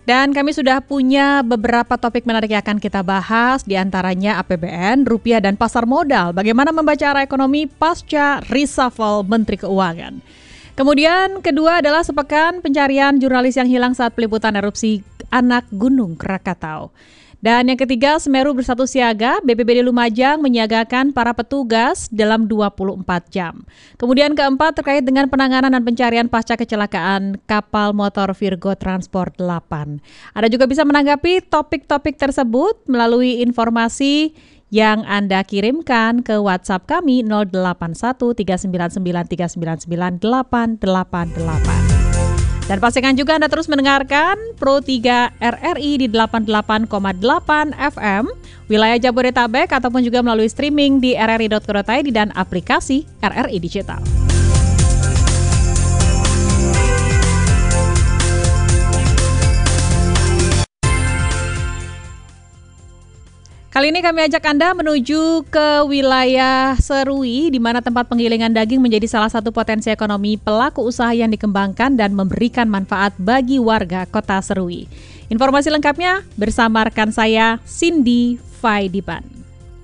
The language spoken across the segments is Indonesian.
Dan kami sudah punya beberapa topik menarik yang akan kita bahas, diantaranya APBN, rupiah dan pasar modal. Bagaimana membaca arah ekonomi pasca reshuffle Menteri Keuangan. Kemudian kedua adalah sepekan pencarian jurnalis yang hilang saat peliputan erupsi anak Gunung Krakatau. Dan yang ketiga, Semeru bersatu siaga, BPBD Lumajang menyiagakan para petugas dalam 24 jam. Kemudian keempat, terkait dengan penanganan dan pencarian pasca kecelakaan kapal motor Virgo Transport 8. Anda juga bisa menanggapi topik-topik tersebut melalui informasi yang Anda kirimkan ke WhatsApp kami 081 399 399 888. Dan pastikan juga Anda terus mendengarkan Pro 3 RRI di 88,8 FM, wilayah Jabodetabek, ataupun juga melalui streaming di rri.co.id dan aplikasi RRI Digital. Kali ini kami ajak Anda menuju ke wilayah Serui, di mana tempat penggilingan daging menjadi salah satu potensi ekonomi pelaku usaha yang dikembangkan dan memberikan manfaat bagi warga kota Serui. Informasi lengkapnya bersama rekan saya, Cindy Faidiban.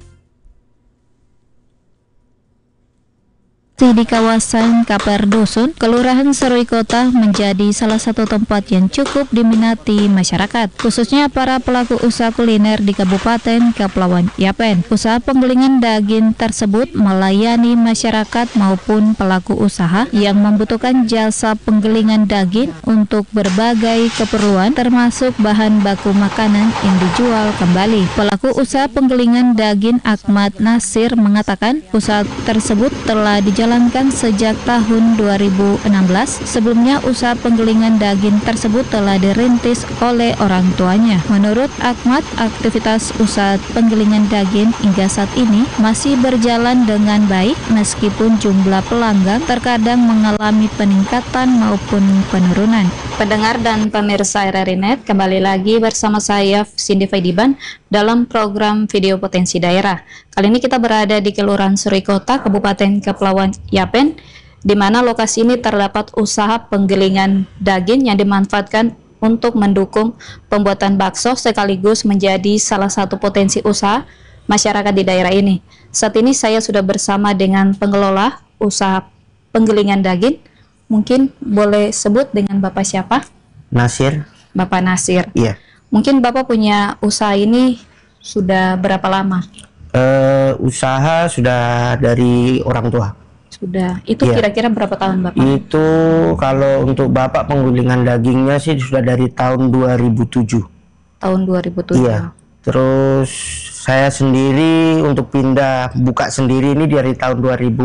Di kawasan Kaperdusun, Kelurahan Serui Kota menjadi salah satu tempat yang cukup diminati masyarakat, khususnya para pelaku usaha kuliner di Kabupaten Kepulauan Yapen. Usaha penggilingan daging tersebut melayani masyarakat maupun pelaku usaha yang membutuhkan jasa penggilingan daging untuk berbagai keperluan, termasuk bahan baku makanan yang dijual kembali. Pelaku usaha penggilingan daging Ahmad Nasir mengatakan usaha tersebut telah dijalankan sejak tahun 2016. Sebelumnya usaha penggilingan daging tersebut telah dirintis oleh orang tuanya. Menurut Ahmad, aktivitas usaha penggilingan daging hingga saat ini masih berjalan dengan baik meskipun jumlah pelanggan terkadang mengalami peningkatan maupun penurunan. Pendengar dan pemirsa RRI.net, kembali lagi bersama saya Cindy Faidiban dalam program Video Potensi Daerah. Kali ini kita berada di Kelurahan Serui Kota, Kabupaten Kepulauan Yapen, di mana lokasi ini terdapat usaha penggilingan daging yang dimanfaatkan untuk mendukung pembuatan bakso sekaligus menjadi salah satu potensi usaha masyarakat di daerah ini. Saat ini saya sudah bersama dengan pengelola usaha penggilingan daging. Mungkin boleh sebut dengan Bapak siapa? Nasir. Bapak Nasir. Iya. Mungkin Bapak punya usaha ini sudah berapa lama? Usaha sudah dari orang tua. Sudah. Itu Iya. kira-kira berapa tahun Bapak? Itu kalau untuk Bapak penggilingan dagingnya sih sudah dari tahun 2007. Tahun 2007. Iya. Terus saya sendiri untuk pindah buka sendiri ini dari tahun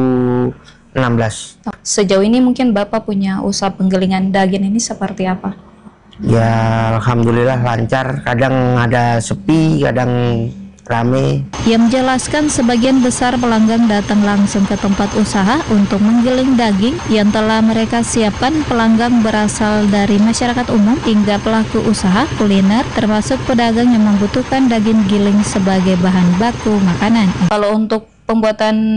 2016. Sejauh ini mungkin Bapak punya usaha penggilingan daging ini seperti apa? Ya alhamdulillah lancar, kadang ada sepi, kadang rame. Ia menjelaskan sebagian besar pelanggan datang langsung ke tempat usaha untuk menggiling daging yang telah mereka siapkan. Pelanggan berasal dari masyarakat umum hingga pelaku usaha kuliner, termasuk pedagang yang membutuhkan daging giling sebagai bahan baku makanan. Kalau untuk pembuatan